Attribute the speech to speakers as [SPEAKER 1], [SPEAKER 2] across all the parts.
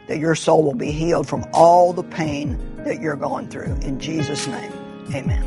[SPEAKER 1] that your soul will be healed from all the pain that you're going through. In Jesus' name, amen.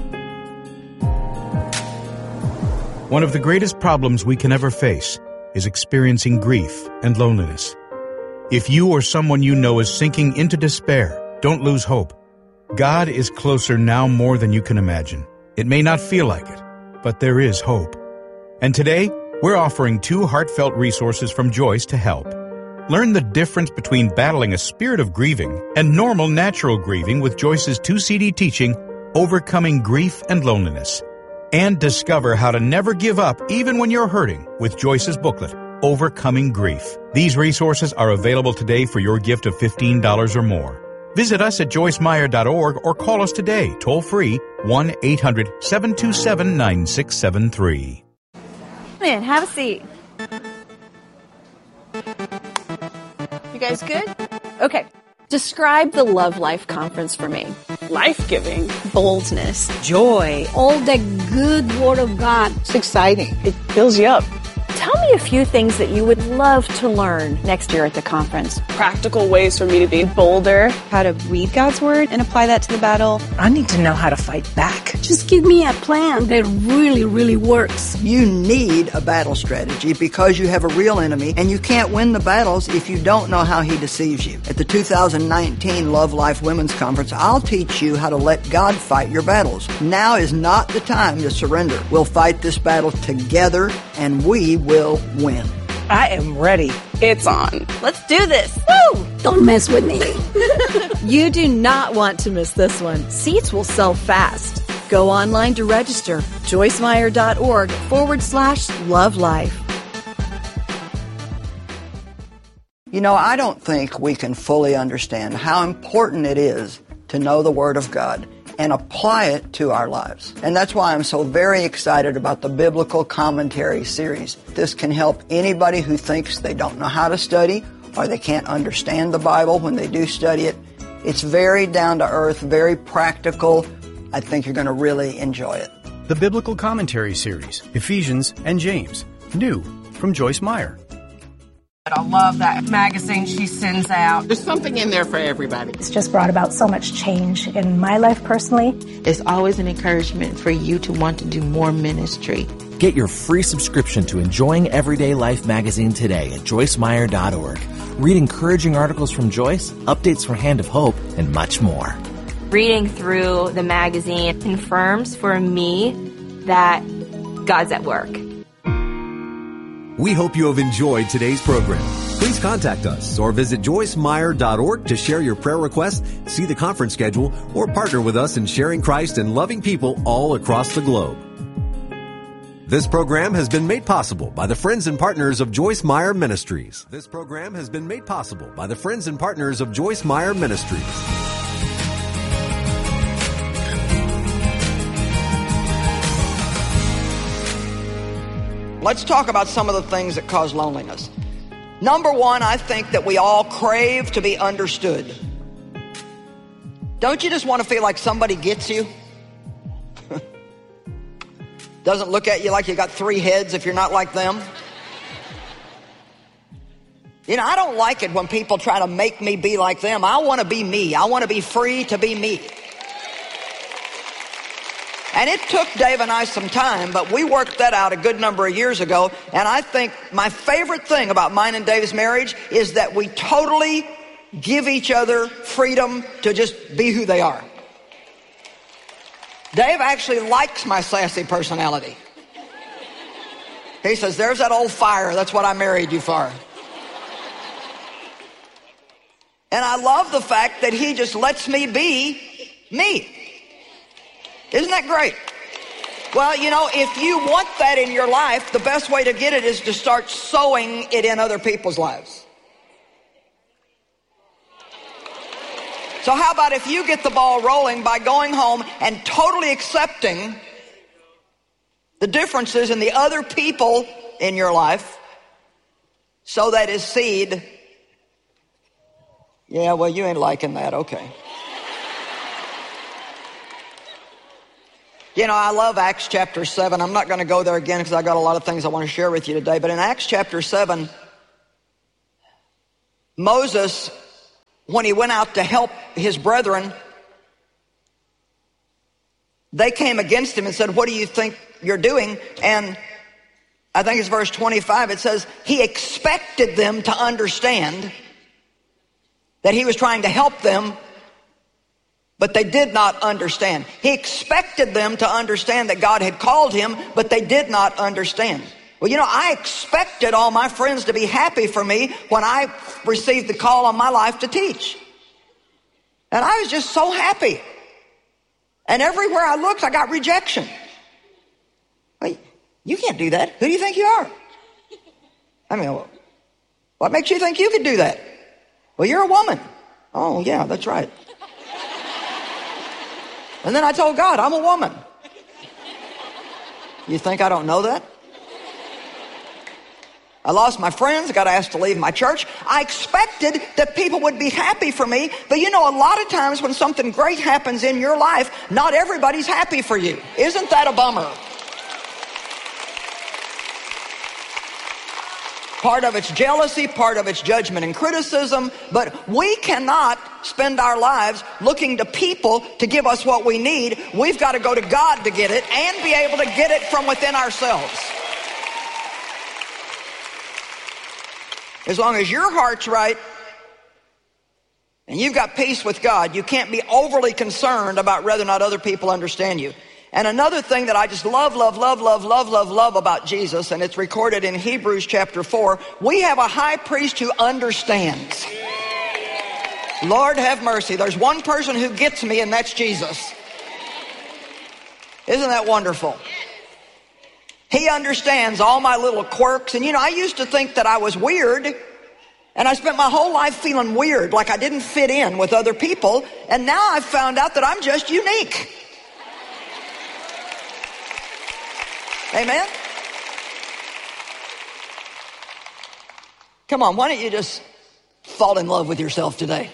[SPEAKER 2] One of the greatest problems we can ever face is experiencing grief and loneliness. If you or someone you know is sinking into despair, don't lose hope. God is closer now more than you can imagine. It may not feel like it, but there is hope. And today, we're offering 2 heartfelt resources from Joyce to help. Learn the difference between battling a spirit of grieving and normal natural grieving with Joyce's 2-CD teaching, Overcoming Grief and Loneliness. And discover how to never give up even when you're hurting with Joyce's booklet, Overcoming Grief. These resources are available today for your gift of $15 or more. Visit us at joycemeyer.org or call us today, toll-free, 1-800-727-9673.
[SPEAKER 3] Come in, have a seat. You guys good? Okay. Describe the Love Life Conference for me.
[SPEAKER 4] Life-giving.
[SPEAKER 3] Boldness.
[SPEAKER 5] Joy. All the good Word of God.
[SPEAKER 4] It's exciting. It fills you up.
[SPEAKER 3] Tell me a few things that you would love to learn next year at the conference.
[SPEAKER 4] Practical ways for me to be bolder.
[SPEAKER 6] How to read God's Word and apply that to the battle.
[SPEAKER 4] I need to know how to fight back.
[SPEAKER 5] Just give me a plan that really, really works.
[SPEAKER 1] You need a battle strategy because you have a real enemy, and you can't win the battles if you don't know how he deceives you. At the 2019 Love Life Women's Conference, I'll teach you how to let God fight your battles. Now is not the time to surrender. We'll fight this battle together, and we will win.
[SPEAKER 4] I am ready. It's on.
[SPEAKER 3] Let's do this.
[SPEAKER 5] Woo! Don't mess with me.
[SPEAKER 3] You do not want to miss this one. Seats will sell fast. Go online to register. joycemeyer.org/Love Life.
[SPEAKER 1] You know, I don't think we can fully understand how important it is to know the Word of God and apply it to our lives. And that's why I'm so very excited about the Biblical Commentary series. This can help anybody who thinks they don't know how to study or they can't understand the Bible when they do study it. It's very down to earth, very practical. I think you're going to really enjoy it.
[SPEAKER 7] The Biblical Commentary series, Ephesians and James, new from Joyce Meyer.
[SPEAKER 8] I love that magazine she sends out.
[SPEAKER 9] There's something in there for everybody.
[SPEAKER 10] It's just brought about so much change in my life personally.
[SPEAKER 11] It's always an encouragement for you to want to do more ministry.
[SPEAKER 12] Get your free subscription to Enjoying Everyday Life magazine today at joycemeyer.org. Read encouraging articles from Joyce, updates from Hand of Hope, and much more.
[SPEAKER 13] Reading through the magazine confirms for me that God's at work.
[SPEAKER 14] We hope you have enjoyed today's program. Please contact us or visit joycemeyer.org to share your prayer requests, see the conference schedule, or partner with us in sharing Christ and loving people all across the globe. This program has been made possible by the friends and partners of Joyce Meyer Ministries. This program has been made possible by the friends and partners of Joyce Meyer Ministries.
[SPEAKER 1] Let's talk about some of the things that cause loneliness. Number one, I think that we all crave to be understood. Don't you just want to feel like somebody gets you? Doesn't look at you like you got 3 heads if you're not like them. You know, I don't like it when people try to make me be like them. I want to be me. I want to be free to be me. And it took Dave and I some time, but we worked that out a good number of years ago. And I think my favorite thing about mine and Dave's marriage is that we totally give each other freedom to just be who they are. Dave actually likes my sassy personality. He says, there's that old fire. That's what I married you for. And I love the fact that he just lets me be me. Isn't that great? Well, you know, if you want that in your life, the best way to get it is to start sowing it in other people's lives. So how about if you get the ball rolling by going home and totally accepting the differences in the other people in your life, sow that as seed. Yeah, well, you ain't liking that. Okay. You know, I love Acts chapter 7. I'm not going to go there again because I got a lot of things I want to share with you today. But in Acts chapter 7, Moses when he went out to help his brethren, they came against him and said, what do you think you're doing? And I think it's verse 25. It says, he expected them to understand that he was trying to help them, but they did not understand. He expected them to understand that God had called him, but they did not understand. Well, you know, I expected all my friends to be happy for me when I received the call on my life to teach. And I was just so happy. And everywhere I looked, I got rejection. Wait, you can't do that. Who do you think you are? I mean, what makes you think you could do that? Well, you're a woman. Oh, yeah, that's right. And then I told God, I'm a woman. You think I don't know that? I lost my friends, got asked to leave my church. I expected that people would be happy for me, but you know, a lot of times when something great happens in your life, not everybody's happy for you. Isn't that a bummer? Part of it's jealousy, part of it's judgment and criticism, but we cannot spend our lives looking to people to give us what we need. We've got to go to God to get it and be able to get it from within ourselves. As long as your heart's right and you've got peace with God, you can't be overly concerned about whether or not other people understand you. And another thing that I just love about Jesus, and it's recorded in Hebrews chapter 4, we have a high priest who understands. Lord have mercy. There's one person who gets me, and that's Jesus. Isn't that wonderful? He understands all my little quirks. And you know, I used to think that I was weird, and I spent my whole life feeling weird, like I didn't fit in with other people. And now I've found out that I'm just unique. Amen? Come on, why don't you just fall in love with yourself today?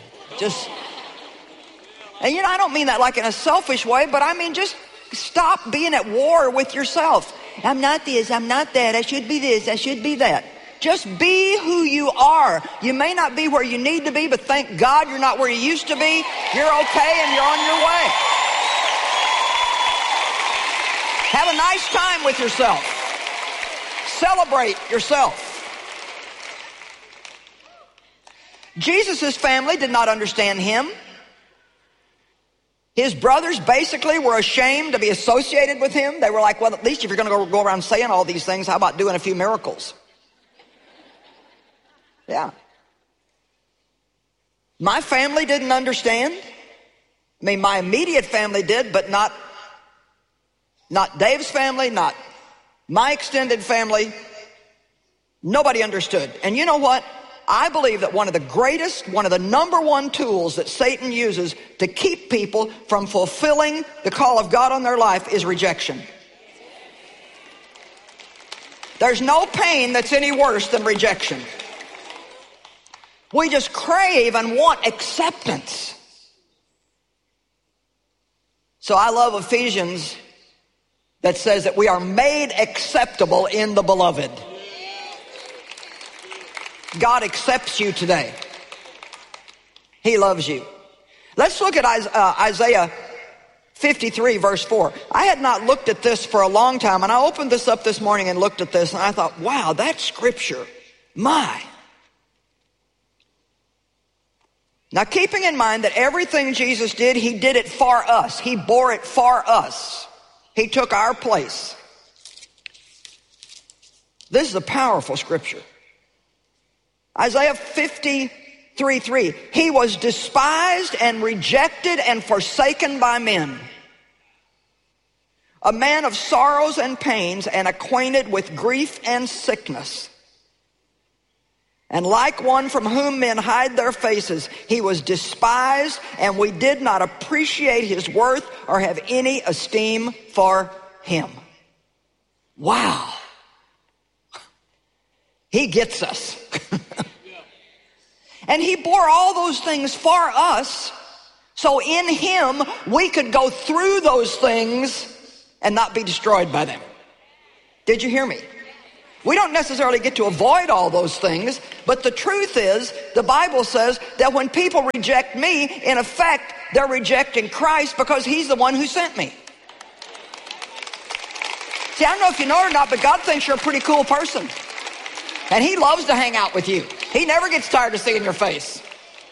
[SPEAKER 1] And you know, I don't mean that like in a selfish way, but I mean just stop being at war with yourself. I'm not this, I'm not that, I should be this, I should be that. Just be who you are. You may not be where you need to be, but thank God you're not where you used to be. You're okay and you're on your way. Have a nice time with yourself. Celebrate yourself. Jesus' family did not understand him. His brothers basically were ashamed to be associated with him. They were like, well, at least if you're going to go around saying all these things, how about doing a few miracles? Yeah. My family didn't understand. I mean, my immediate family did, but not Dave's family, not my extended family. Nobody understood. And you know what? I believe that one of the number one tools that Satan uses to keep people from fulfilling the call of God on their life is rejection. There's no pain that's any worse than rejection. We just crave and want acceptance. So I love Ephesians that says that we are made acceptable in the beloved. God accepts you today. He loves you. Let's look at Isaiah 53 verse 4. I had not looked at this for a long time, and I opened this up this morning and looked at this, and I thought, wow, that's scripture. My. Now, keeping in mind that everything Jesus did, he did it for us. He bore it for us. He took our place. This is a powerful scripture. Isaiah 53:3. He was despised and rejected and forsaken by men, a man of sorrows and pains and acquainted with grief and sickness. And like one from whom men hide their faces, he was despised, and we did not appreciate his worth or have any esteem for him. Wow. He gets us. And he bore all those things for us, so in him we could go through those things and not be destroyed by them. Did you hear me? We don't necessarily get to avoid all those things, but the truth is, the Bible says that when people reject me, in effect, they're rejecting Christ because he's the one who sent me. See, I don't know if you know it or not, but God thinks you're a pretty cool person. And he loves to hang out with you. He never gets tired of seeing your face.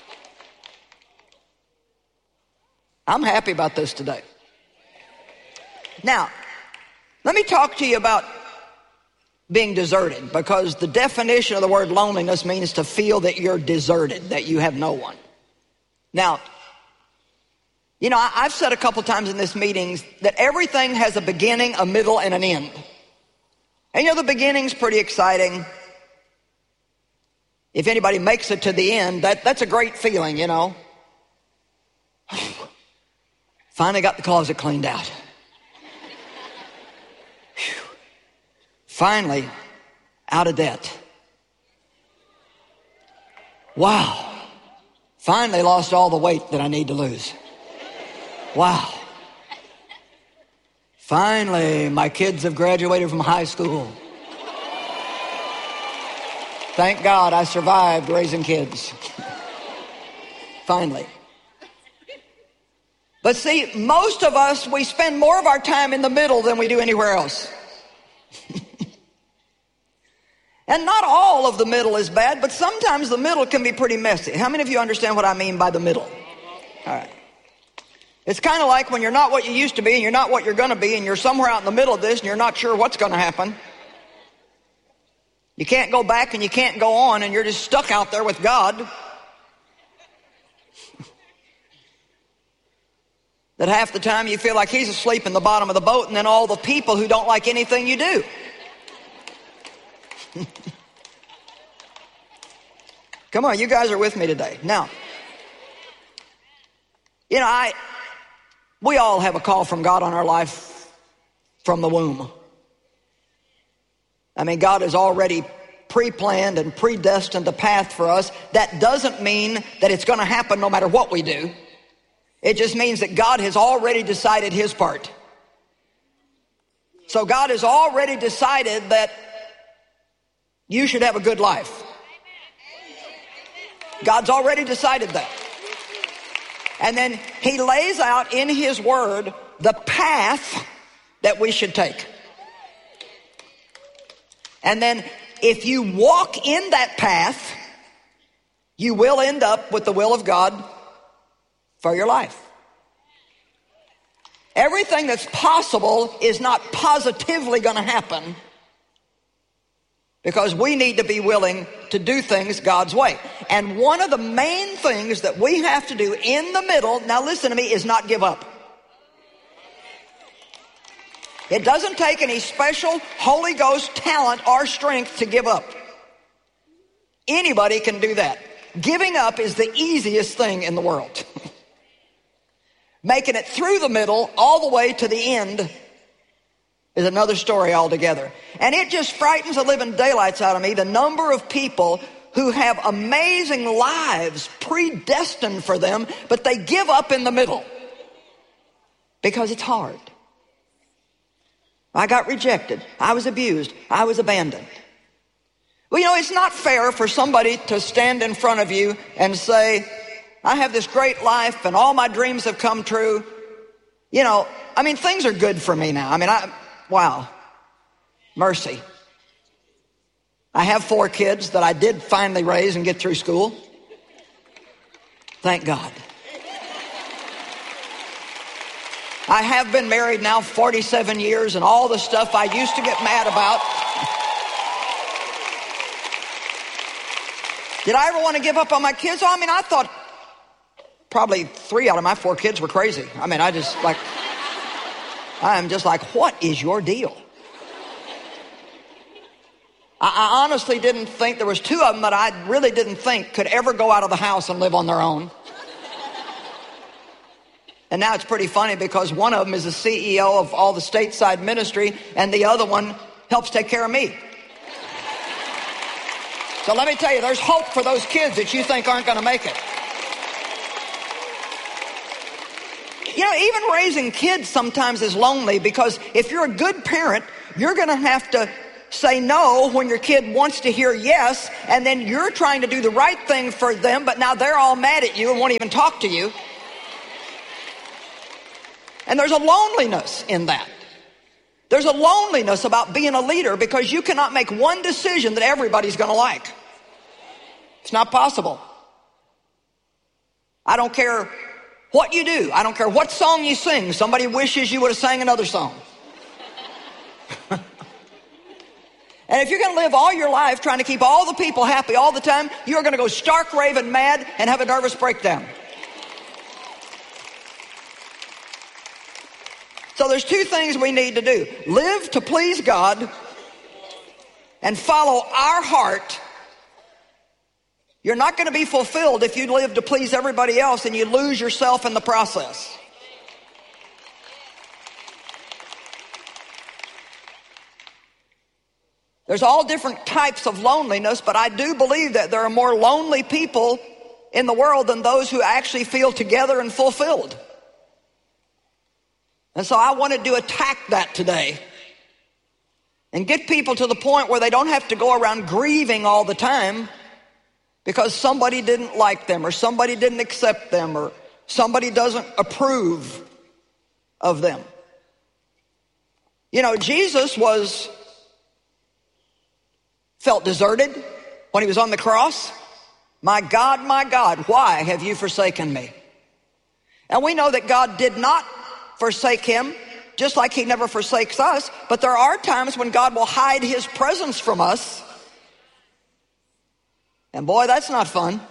[SPEAKER 1] I'm happy about this today. Now, let me talk to you about being deserted, because the definition of the word loneliness means to feel that you're deserted, that you have no one. Now, you know, I've said a couple times in this meeting that everything has a beginning, a middle, and an end. And you know, the beginning's pretty exciting. If anybody makes it to the end, that's a great feeling, you know. Finally got the closet cleaned out. Finally, out of debt. Wow. Finally lost all the weight that I need to lose. Wow. Finally, my kids have graduated from high school. Thank God I survived raising kids. Finally. But see, most of us, we spend more of our time in the middle than we do anywhere else. And not all of the middle is bad, but sometimes the middle can be pretty messy. How many of you understand what I mean by the middle? All right. It's kind of like when you're not what you used to be and you're not what you're going to be, and you're somewhere out in the middle of this and you're not sure what's going to happen. You can't go back and you can't go on, and you're just stuck out there with God. That half the time you feel like he's asleep in the bottom of the boat, and then all the people who don't like anything you do. Come on, you guys are with me today. Now, you know, we all have a call from God on our life from the womb. I mean, God has already pre-planned and predestined a path for us. That doesn't mean that it's going to happen no matter what we do. It just means that God has already decided his part. So God has already decided that you should have a good life. God's already decided that. And then he lays out in his word the path that we should take. And then if you walk in that path, you will end up with the will of God for your life. Everything that's possible is not positively going to happen, because we need to be willing to do things God's way. And one of the main things that we have to do in the middle, now listen to me, is not give up. It doesn't take any special Holy Ghost talent or strength to give up. Anybody can do that. Giving up is the easiest thing in the world. Making it through the middle all the way to the end is another story altogether. And it just frightens the living daylights out of me, the number of people who have amazing lives predestined for them, but they give up in the middle because it's hard. I got rejected. I was abused. I was abandoned. Well, you know, it's not fair for somebody to stand in front of you and say, I have this great life and all my dreams have come true. You know, I mean, things are good for me now. I mean, wow, mercy. I have 4 kids that I did finally raise and get through school. Thank God. I have been married now 47 years, and all the stuff I used to get mad about. Did I ever want to give up on my kids? Oh, I mean, I thought probably 3 out of my 4 kids were crazy. I mean, I am just like, what is your deal? I honestly didn't think, there was 2 of them that I really didn't think could ever go out of the house and live on their own. And now it's pretty funny because one of them is the CEO of all the stateside ministry, and the other one helps take care of me. So let me tell you, there's hope for those kids that you think aren't going to make it. You know, even raising kids sometimes is lonely, because if you're a good parent, you're going to have to say no when your kid wants to hear yes, and then you're trying to do the right thing for them, but now they're all mad at you and won't even talk to you. And there's a loneliness in that. There's a loneliness about being a leader because you cannot make one decision that everybody's going to like. It's not possible. I don't care what you do. I don't care what song you sing. Somebody wishes you would have sang another song. And if you're going to live all your life trying to keep all the people happy all the time, you're going to go stark raving mad and have a nervous breakdown. So there's two things we need to do. Live to please God and follow our heart. You're not going to be fulfilled if you live to please everybody else and you lose yourself in the process. There's all different types of loneliness, but I do believe that there are more lonely people in the world than those who actually feel together and fulfilled. And so I wanted to attack that today and get people to the point where they don't have to go around grieving all the time because somebody didn't like them or somebody didn't accept them or somebody doesn't approve of them. You know, Jesus felt deserted when he was on the cross. My God, why have you forsaken me? And we know that God did not forsake him, just like he never forsakes us. But there are times when God will hide his presence from us. And boy, that's not fun.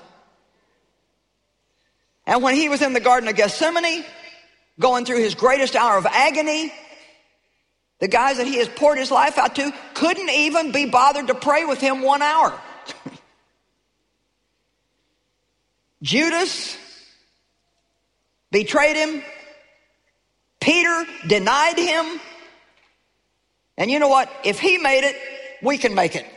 [SPEAKER 1] And when he was in the Garden of Gethsemane, going through his greatest hour of agony, the guys that he has poured his life out to couldn't even be bothered to pray with him 1 hour. Judas betrayed him. Peter denied him. And you know what? If he made it, we can make it.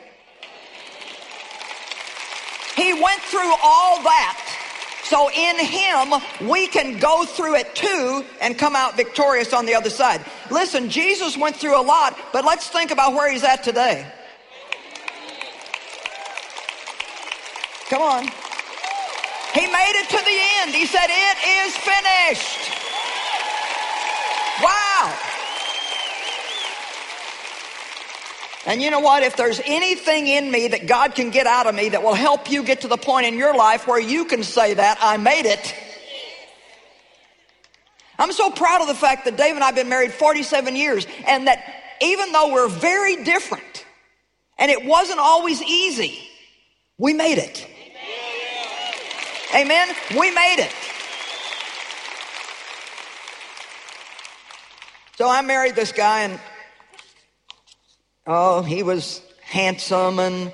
[SPEAKER 1] He went through all that. So in him, we can go through it too and come out victorious on the other side. Listen, Jesus went through a lot, but let's think about where he's at today. Come on. He made it to the end. He said, "It is finished." Wow. And you know what? If there's anything in me that God can get out of me that will help you get to the point in your life where you can say that, I made it. I'm so proud of the fact that Dave and I have been married 47 years, and that even though we're very different, and it wasn't always easy, we made it. Amen? We made it. So I married this guy, and he was handsome,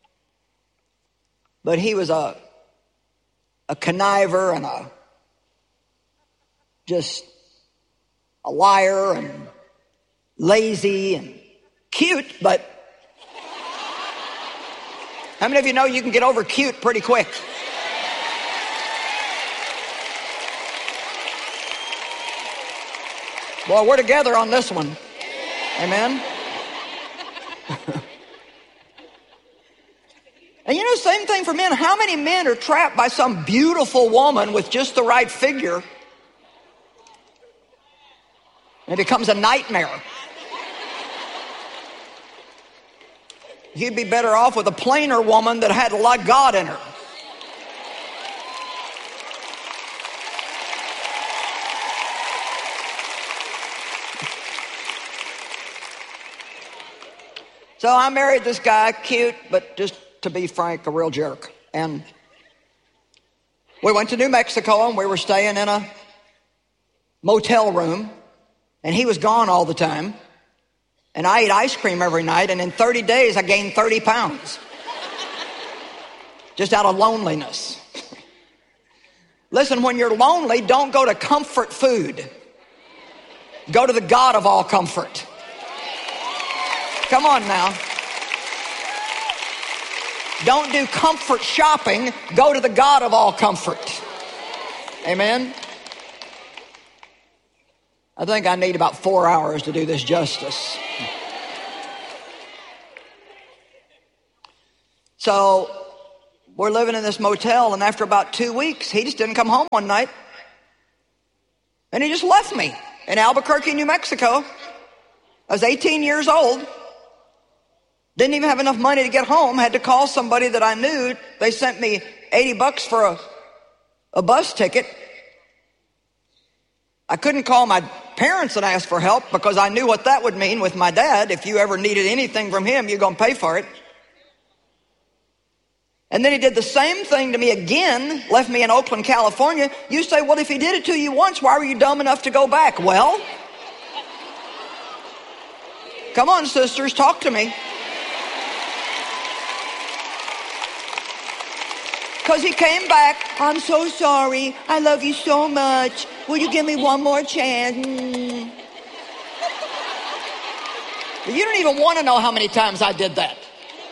[SPEAKER 1] but he was a conniver and just a liar and lazy and cute, but how many of you know you can get over cute pretty quick? Well, we're together on this one. Amen. And you know, same thing for men. How many men are trapped by some beautiful woman with just the right figure? And it becomes a nightmare. You'd be better off with a plainer woman that had a lot of God in her. So I married this guy, cute, but just to be frank, a real jerk. And we went to New Mexico, and we were staying in a motel room, and he was gone all the time. And I ate ice cream every night, and in 30 days, I gained 30 pounds. Just out of loneliness. Listen, when you're lonely, don't go to comfort food. Go to the God of all comfort. Come on now. Don't do comfort shopping. Go to the God of all comfort. Amen. I think I need about 4 hours to do this justice. So we're living in this motel, and after about 2 weeks, he just didn't come home one night. And he just left me in Albuquerque, New Mexico. I was 18 years old. Didn't even have enough money to get home. Had to call somebody that I knew. They sent me $80 for a bus ticket. I couldn't call my parents and ask for help because I knew what that would mean with my dad. If you ever needed anything from him, you're going to pay for it. And then he did the same thing to me again, left me in Oakland, California. You say, well, if he did it to you once, why were you dumb enough to go back? Well, come on, sisters, talk to me. Because he came back, I'm so sorry, I love you so much. Will you give me one more chance? You don't even want to know how many times I did that.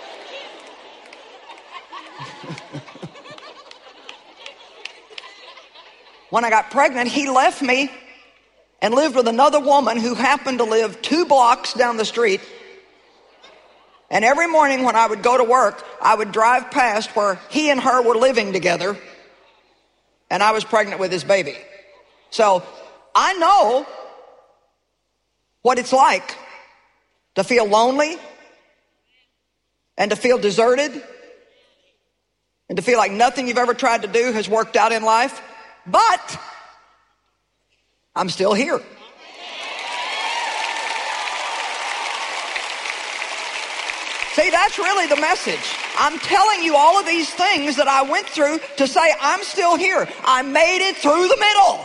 [SPEAKER 1] When I got pregnant, he left me and lived with another woman who happened to live 2 blocks down the street. And every morning when I would go to work, I would drive past where he and her were living together, and I was pregnant with his baby. So I know what it's like to feel lonely and to feel deserted and to feel like nothing you've ever tried to do has worked out in life. But I'm still here. See, that's really the message. I'm telling you all of these things that I went through to say I'm still here. I made it through the middle.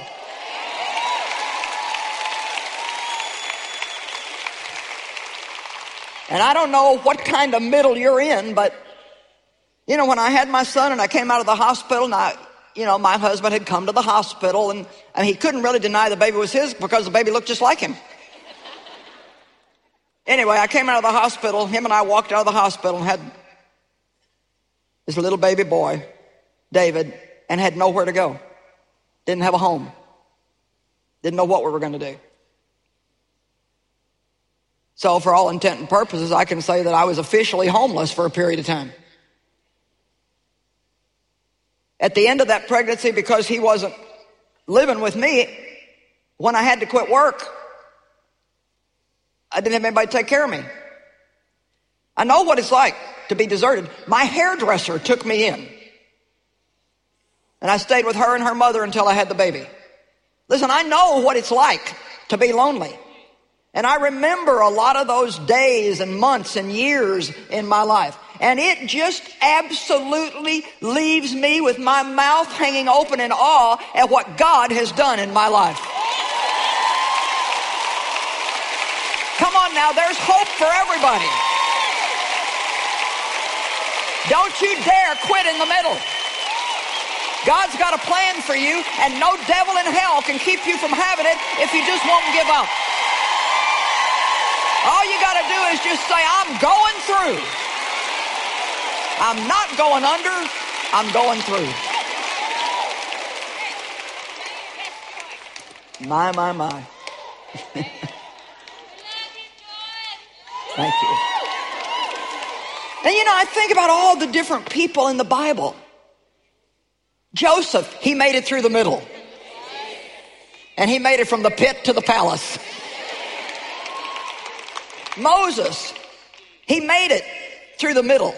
[SPEAKER 1] And I don't know what kind of middle you're in, but, you know, when I had my son and I came out of the hospital, and my husband had come to the hospital, and he couldn't really deny the baby was his because the baby looked just like him. Anyway, I came out of the hospital. Him and I walked out of the hospital and had this little baby boy, David, and had nowhere to go. Didn't have a home. Didn't know what we were going to do. So for all intent and purposes, I can say that I was officially homeless for a period of time. At the end of that pregnancy, because he wasn't living with me, when I had to quit work, I didn't have anybody to take care of me. I know what it's like to be deserted. My hairdresser took me in, and I stayed with her and her mother until I had the baby. Listen, I know what it's like to be lonely. And I remember a lot of those days and months and years in my life. And it just absolutely leaves me with my mouth hanging open in awe at what God has done in my life. Come on now, there's hope for everybody. Don't you dare quit in the middle. God's got a plan for you, and no devil in hell can keep you from having it if you just won't give up. All you got to do is just say, I'm going through. I'm not going under, I'm going through. My. Thank you. And I think about all the different people in the Bible. Joseph, he made it through the middle. And he made it from the pit to the palace. Moses, he made it through the middle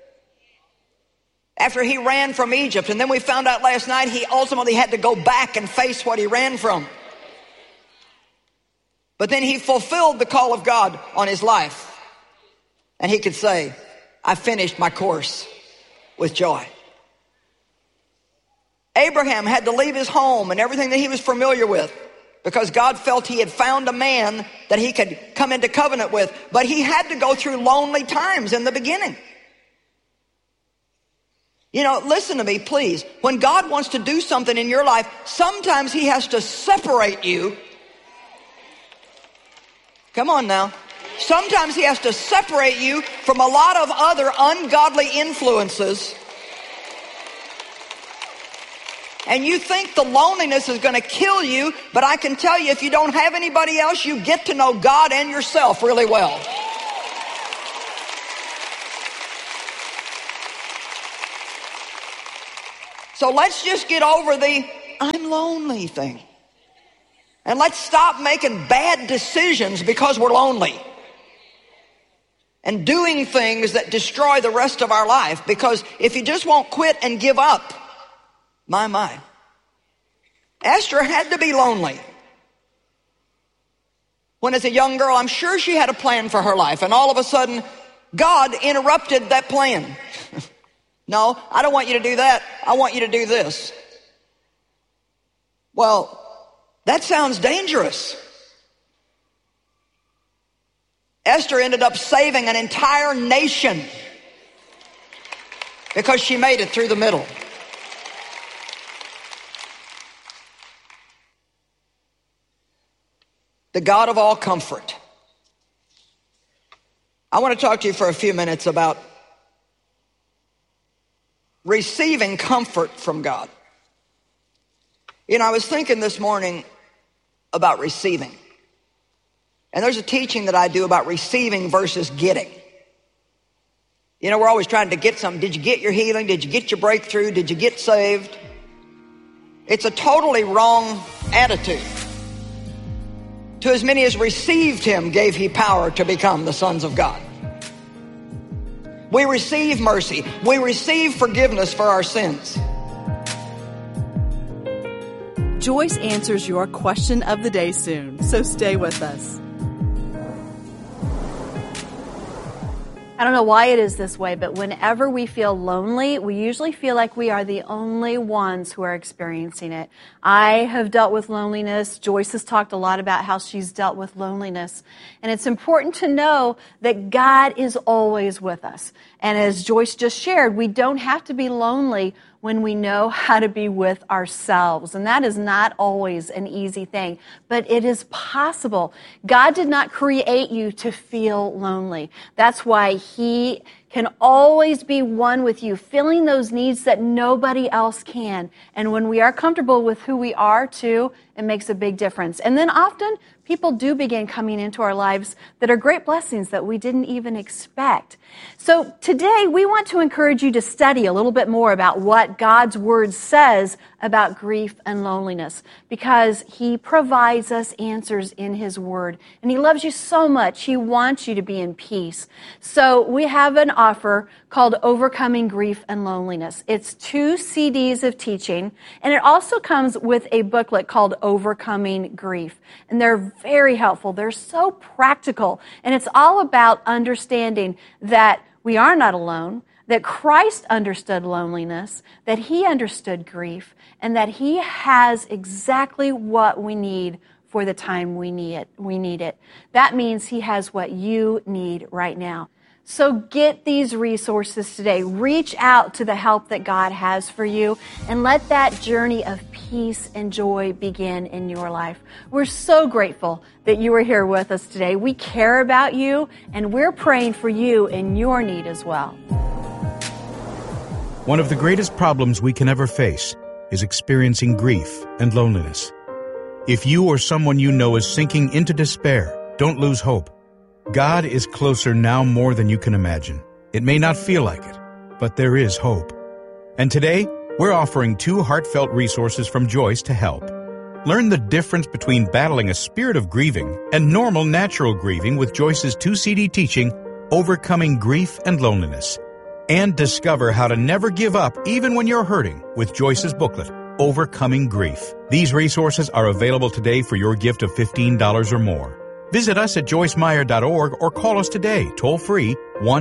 [SPEAKER 1] after he ran from Egypt. And then we found out last night he ultimately had to go back and face what he ran from. But then he fulfilled the call of God on his life. And he could say, I finished my course with joy. Abraham had to leave his home and everything that he was familiar with, because God felt he had found a man that he could come into covenant with. But he had to go through lonely times in the beginning. Listen to me, please. When God wants to do something in your life, sometimes he has to separate you. Come on now. Sometimes he has to separate you from a lot of other ungodly influences. And you think the loneliness is going to kill you, but I can tell you, if you don't have anybody else, you get to know God and yourself really well. So let's just get over the I'm lonely thing. And let's stop making bad decisions because we're lonely. And doing things that destroy the rest of our life. Because if you just won't quit and give up, my. Esther had to be lonely. When as a young girl, I'm sure she had a plan for her life. And all of a sudden, God interrupted that plan. No, I don't want you to do that. I want you to do this. Well, that sounds dangerous. Esther ended up saving an entire nation because she made it through the middle. The God of all comfort. I want to talk to you for a few minutes about receiving comfort from God. You know, I was thinking this morning about receiving. And there's a teaching that I do about receiving versus getting. You know, we're always trying to get something. Did you get your healing? Did you get your breakthrough? Did you get saved? It's a totally wrong attitude. To as many as received him gave he power to become the sons of God. We receive mercy. We receive forgiveness for our sins.
[SPEAKER 3] Joyce answers your question of the day soon, so stay with us.
[SPEAKER 5] I don't know why it is this way, but whenever we feel lonely, we usually feel like we are the only ones who are experiencing it. I have dealt with loneliness. Joyce has talked a lot about how she's dealt with loneliness. And it's important to know that God is always with us. And as Joyce just shared, we don't have to be lonely when we know how to be with ourselves. And that is not always an easy thing, but it is possible. God did not create you to feel lonely. That's why he can always be one with you, filling those needs that nobody else can. And when we are comfortable with who we are too, it makes a big difference. And then often people do begin coming into our lives that are great blessings that we didn't even expect. So today we want to encourage you to study a little bit more about what God's Word says about grief and loneliness, because he provides us answers in his Word. And he loves you so much. He wants you to be in peace. So we have an offer called Overcoming Grief and Loneliness. It's 2 CDs of teaching, and it also comes with a booklet called Overcoming Grief. And they're very helpful. They're so practical. And it's all about understanding that we are not alone, that Christ understood loneliness, that he understood grief, and that he has exactly what we need for the time we need it. That means he has what you need right now. So get these resources today. Reach out to the help that God has for you and let that journey of peace and joy begin in your life. We're so grateful that you are here with us today. We care about you and we're praying for you in your need as well.
[SPEAKER 2] One of the greatest problems we can ever face is experiencing grief and loneliness. If you or someone you know is sinking into despair, don't lose hope. God is closer now more than you can imagine. It may not feel like it, but there is hope. And today, we're offering 2 heartfelt resources from Joyce to help. Learn the difference between battling a spirit of grieving and normal natural grieving with Joyce's 2 CD teaching, Overcoming Grief and Loneliness. And discover how to never give up even when you're hurting with Joyce's booklet, Overcoming Grief. These resources are available today for your gift of $15 or more. Visit us at joycemeyer.org or call us today, toll-free,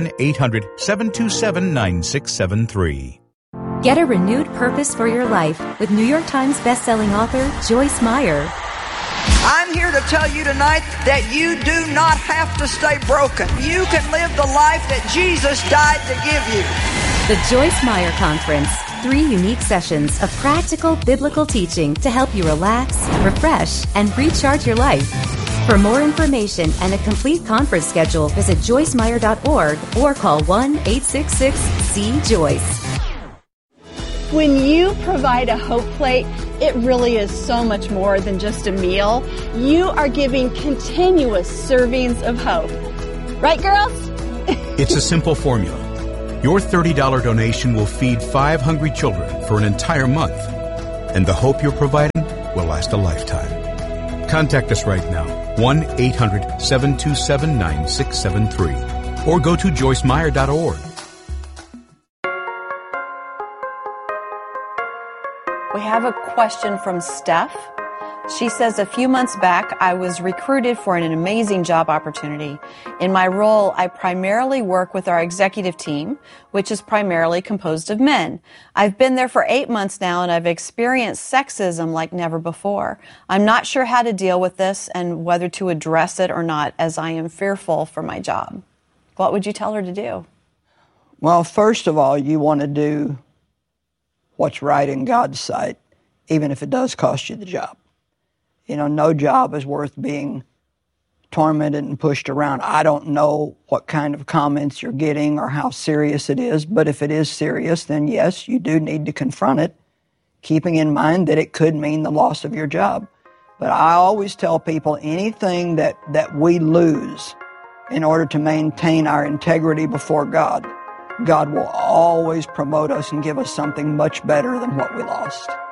[SPEAKER 2] 1-800-727-9673.
[SPEAKER 9] Get a renewed purpose for your life with New York Times bestselling author Joyce Meyer.
[SPEAKER 1] I'm here to tell you tonight that you do not have to stay broken. You can live the life that Jesus died to give you.
[SPEAKER 9] The Joyce Meyer Conference. 3 unique sessions of practical biblical teaching to help you relax, refresh, and recharge your life. For more information and a complete conference schedule, visit joycemeyer.org or call 1-866-SEE-JOYCE.
[SPEAKER 3] When you provide a Hope Plate, it really is so much more than just a meal. You are giving continuous servings of hope. Right, girls?
[SPEAKER 2] It's a simple formula. Your $30 donation will feed 5 hungry children for an entire month, and the hope you're providing will last a lifetime. Contact us right now, 1-800-727-9673, or go to joycemeyer.org.
[SPEAKER 5] We have a question from Steph. She says, a few months back, I was recruited for an amazing job opportunity. In my role, I primarily work with our executive team, which is primarily composed of men. I've been there for 8 months now, and I've experienced sexism like never before. I'm not sure how to deal with this and whether to address it or not, as I am fearful for my job. What would you tell her to do?
[SPEAKER 1] Well, first of all, you want to do what's right in God's sight, even if it does cost you the job. You know, no job is worth being tormented and pushed around. I don't know what kind of comments you're getting or how serious it is, but if it is serious, then yes, you do need to confront it, keeping in mind that it could mean the loss of your job. But I always tell people anything that we lose in order to maintain our integrity before God, God will always promote us and give us something much better than what we lost.